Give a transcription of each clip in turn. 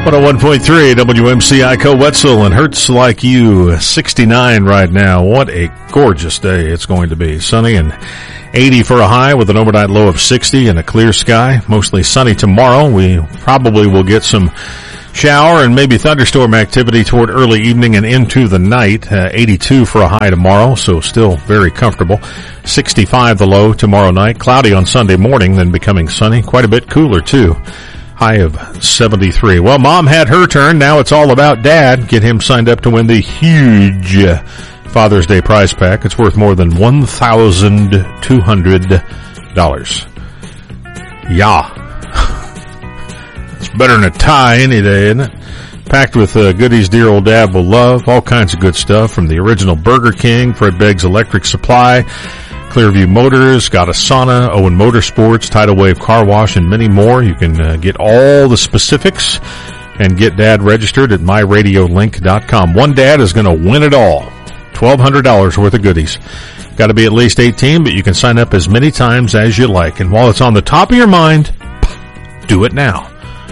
101.3 WMCI Co-Wetzel and Hertz Like You, 69 right now. What a gorgeous day it's going to be. Sunny and 80 for a high with an overnight low of 60 and a clear sky. Mostly sunny tomorrow. We probably will get some shower and maybe thunderstorm activity toward early evening and into the night. 82 for a high tomorrow, so still very comfortable. 65 the low tomorrow night. Cloudy on Sunday morning, then becoming sunny. Quite a bit cooler, too. High of 73. Well, Mom had her turn. Now it's all about Dad. Get him signed up to win the huge Father's Day prize pack. It's worth more than $1,200. Yeah. It's better than a tie any day, isn't it? Packed with goodies dear old Dad will love. All kinds of good stuff from the original Burger King, Fred Begg's Electric Supply, Clearview Motors, got a sauna, Owen Motorsports, Tidal Wave Car Wash, and many more. You can get all the specifics and get Dad registered at myradiolink.com. One dad is going to win it all. $1,200 worth of goodies. Got to be at least 18, but you can sign up as many times as you like. And while it's on the top of your mind, do it now.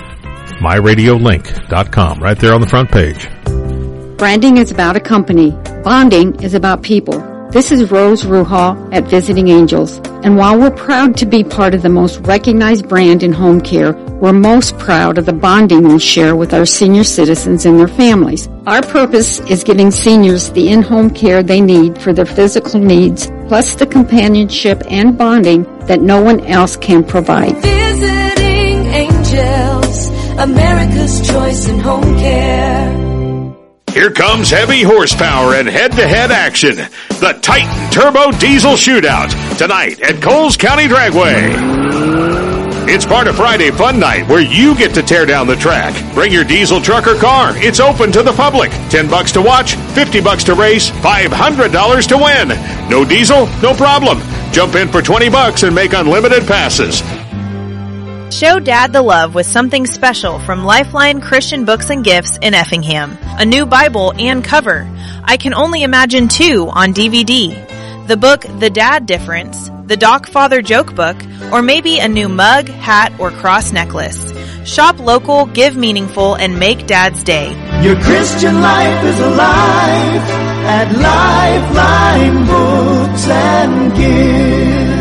myradiolink.com, right there on the front page. Branding is about a company. Bonding is about people. This is Rose Ruhal at Visiting Angels. And while we're proud to be part of the most recognized brand in home care, we're most proud of the bonding we share with our senior citizens and their families. Our purpose is giving seniors the in-home care they need for their physical needs, plus the companionship and bonding that no one else can provide. Visiting Angels, America's choice in home care. Here comes heavy horsepower and head-to-head action. The Titan Turbo Diesel Shootout tonight at Coles County Dragway. It's part of Friday Fun Night where you get to tear down the track. Bring your diesel truck or car. It's open to the public. $10 to watch, $50 to race, $500 to win. No diesel? No problem. Jump in for $20 and make unlimited passes. Show Dad the love with something special from Lifeline Christian Books and Gifts in Effingham. A new Bible and cover. I Can Only Imagine 2 on DVD. The book The Dad Difference, the Doc Father Joke Book, or maybe a new mug, hat, or cross necklace. Shop local, give meaningful, and make Dad's day. Your Christian life is alive at Lifeline Books and Gifts.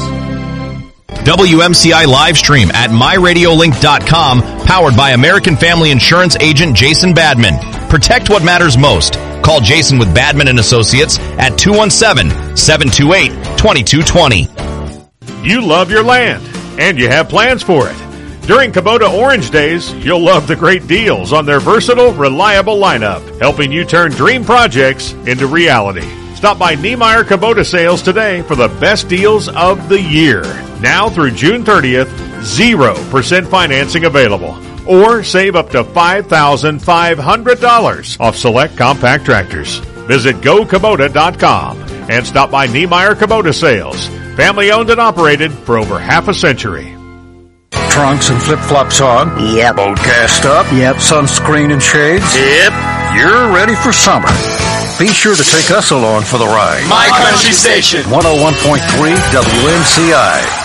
WMCI live stream at myradiolink.com, powered by American Family Insurance agent Jason Badman. Protect what matters most. Call Jason with Badman and Associates at 217-728-2220. You love your land, and you have plans for it. During Kubota Orange Days, you'll love the great deals on their versatile, reliable lineup, helping you turn dream projects into reality. Stop by Niemeyer Kubota Sales today for the best deals of the year. Now through June 30th, 0% financing available. Or save up to $5,500 off select compact tractors. Visit GoKubota.com and stop by Niemeyer Kubota Sales. Family owned and operated for over half a century. Trunks and flip-flops on? Yep. Boat cast up? Yep. Sunscreen and shades? Yep. You're ready for summer. Be sure to take us along for the ride. My Country Station. 101.3 WMCI.